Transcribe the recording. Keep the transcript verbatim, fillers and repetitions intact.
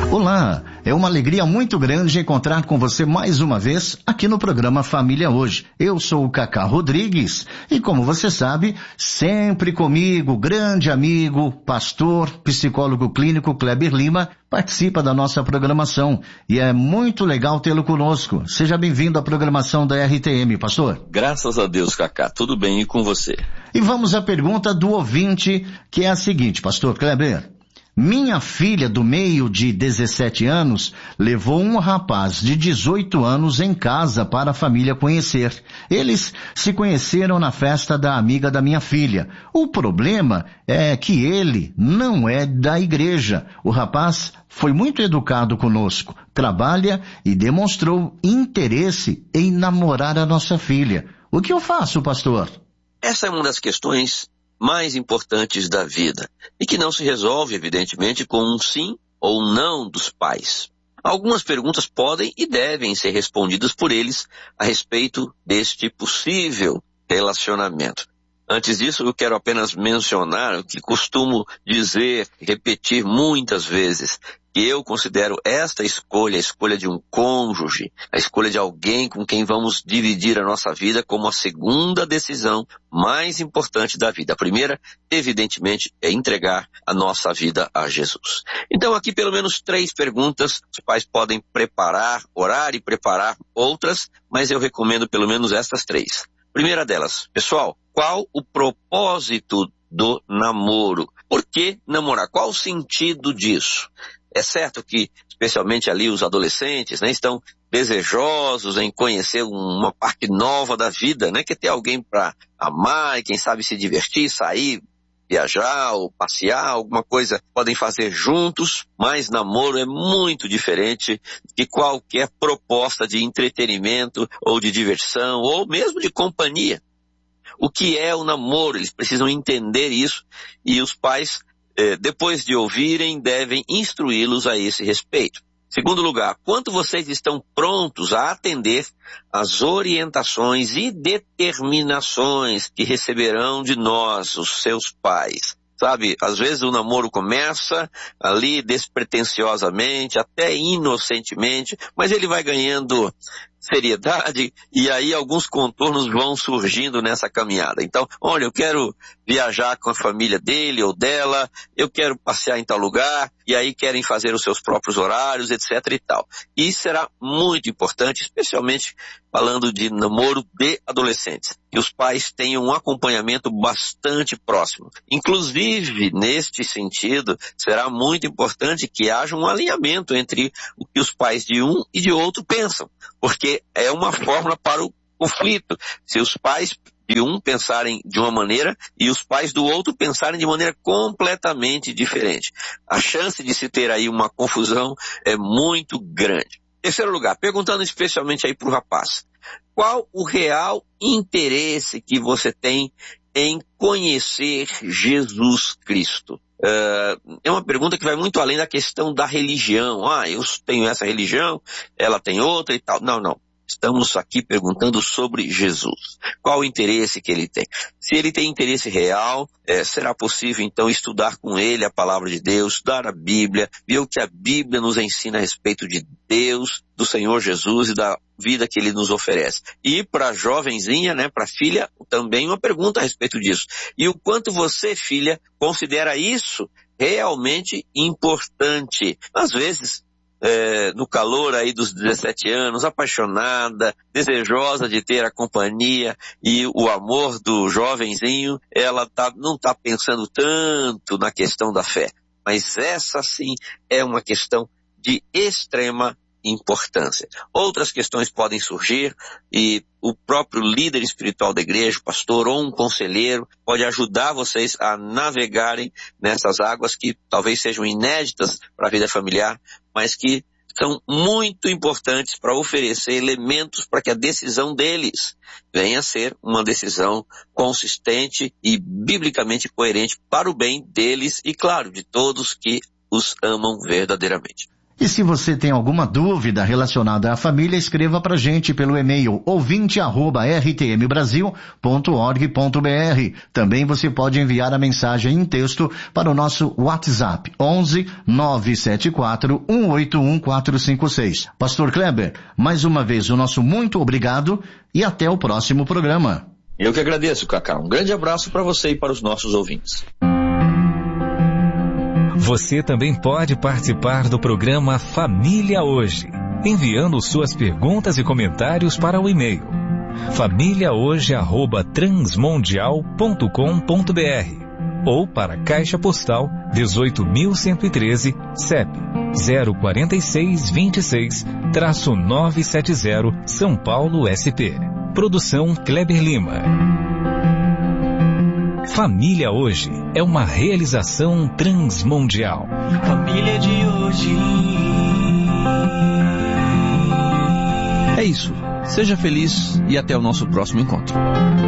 Olá, é uma alegria muito grande encontrar com você mais uma vez aqui no programa Família Hoje. Eu sou o Cacá Rodrigues e, como você sabe, sempre comigo, grande amigo, pastor, psicólogo clínico Kleber Lima, participa da nossa programação e é muito legal tê-lo conosco. Seja bem-vindo à programação da R T M, pastor. Graças a Deus, Cacá, tudo bem e com você? E vamos à pergunta do ouvinte, que é a seguinte, pastor Kleber. Minha filha do meio de dezessete anos levou um rapaz de dezoito anos em casa para a família conhecer. Eles se conheceram na festa da amiga da minha filha. O problema é que ele não é da igreja. O rapaz foi muito educado conosco, trabalha e demonstrou interesse em namorar a nossa filha. O que eu faço, pastor? Essa é uma das questões mais importantes da vida e que não se resolve, evidentemente, com um sim ou não dos pais. Algumas perguntas podem e devem ser respondidas por eles a respeito deste possível relacionamento. Antes disso, eu quero apenas mencionar o que costumo dizer, repetir muitas vezes, que eu considero esta escolha, a escolha de um cônjuge, a escolha de alguém com quem vamos dividir a nossa vida como a segunda decisão mais importante da vida. A primeira, evidentemente, é entregar a nossa vida a Jesus. Então, aqui pelo menos três perguntas, os pais podem preparar, orar e preparar outras, mas eu recomendo pelo menos estas três. Primeira delas, pessoal, qual o propósito do namoro? Por que namorar? Qual o sentido disso? É certo que, especialmente ali os adolescentes, né, estão desejosos em conhecer uma parte nova da vida, né, que é ter alguém para amar e quem sabe se divertir, sair, viajar ou passear, alguma coisa podem fazer juntos, mas namoro é muito diferente de qualquer proposta de entretenimento ou de diversão ou mesmo de companhia. O que é o namoro? Eles precisam entender isso e os pais, eh, depois de ouvirem, devem instruí-los a esse respeito. Segundo lugar, quanto vocês estão prontos a atender às orientações e determinações que receberão de nós, os seus pais? Sabe, às vezes o namoro começa ali despretensiosamente, até inocentemente, mas ele vai ganhando seriedade e aí alguns contornos vão surgindo nessa caminhada. Então, olha, eu quero viajar com a família dele ou dela, eu quero passear em tal lugar, e aí querem fazer os seus próprios horários, etc e tal. E isso será muito importante, especialmente falando de namoro de adolescentes, que os pais tenham um acompanhamento bastante próximo. Inclusive, neste sentido, será muito importante que haja um alinhamento entre o que os pais de um e de outro pensam, porque é uma fórmula para o conflito. Se os pais de um pensarem de uma maneira e os pais do outro pensarem de maneira completamente diferente, a chance de se ter aí uma confusão é muito grande. Terceiro lugar, perguntando especialmente aí para o rapaz, qual o real interesse que você tem em conhecer Jesus Cristo? Uh, é uma pergunta que vai muito além da questão da religião. Ah, eu tenho essa religião, ela tem outra e tal. Não, não. Estamos aqui perguntando sobre Jesus. Qual o interesse que ele tem? Se ele tem interesse real, é, será possível então estudar com ele a palavra de Deus, estudar a Bíblia, ver o que a Bíblia nos ensina a respeito de Deus, do Senhor Jesus e da vida que ele nos oferece. E para a jovenzinha, né, para a filha, também uma pergunta a respeito disso. E o quanto você, filha, considera isso realmente importante? Às vezes, É, no calor aí dos dezessete anos, apaixonada, desejosa de ter a companhia e o amor do jovenzinho, ela tá, não está pensando tanto na questão da fé. Mas essa sim é uma questão de extrema importância. Outras questões podem surgir e o próprio líder espiritual da igreja, o pastor ou um conselheiro, pode ajudar vocês a navegarem nessas águas que talvez sejam inéditas para a vida familiar, mas que são muito importantes para oferecer elementos para que a decisão deles venha a ser uma decisão consistente e biblicamente coerente para o bem deles e, claro, de todos que os amam verdadeiramente. E se você tem alguma dúvida relacionada à família, escreva para a gente pelo e-mail ouvinte arroba r t m brasil ponto org ponto b r. Também você pode enviar a mensagem em texto para o nosso WhatsApp onze nove sete quatro um oito um quatro cinco seis. Pastor Kleber, mais uma vez o nosso muito obrigado e até o próximo programa. Eu que agradeço, Cacá. Um grande abraço para você e para os nossos ouvintes. Você também pode participar do programa Família Hoje, enviando suas perguntas e comentários para o e-mail família hoje arroba transmundial ponto com ponto b r ou para a Caixa Postal dezoito mil cento e treze, C E P zero quatro seis dois seis, nove sete zero, São Paulo, S P. Produção Kleber Lima. Família Hoje é uma realização transmundial. Família de hoje. É isso. Seja feliz e até o nosso próximo encontro.